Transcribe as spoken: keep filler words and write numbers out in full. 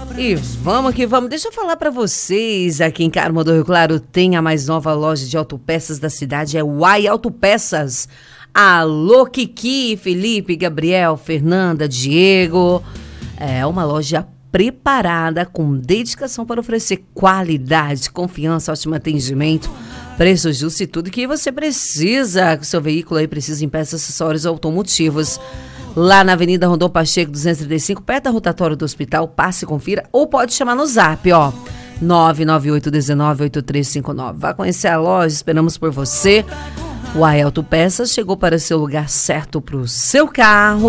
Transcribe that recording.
E vamos que vamos. Deixa eu falar pra vocês, aqui em Carmo do Rio Claro tem a mais nova loja de autopeças da cidade, é Uai Autopeças. Alô, Kiki, Felipe, Gabriel, Fernanda, Diego. É uma loja preparada com dedicação para oferecer qualidade, confiança, ótimo atendimento, preço justo e tudo que você precisa. O seu veículo aí precisa em peças, acessórios automotivos. Lá na Avenida Rondon Pacheco duzentos e trinta e cinco, perto da rotatória do hospital, passe e confira, ou pode chamar no zap, ó, nove nove oito um nove oito três cinco nove. Vá conhecer a loja, esperamos por você. O Uai Autopeças chegou para o seu lugar certo para o seu carro.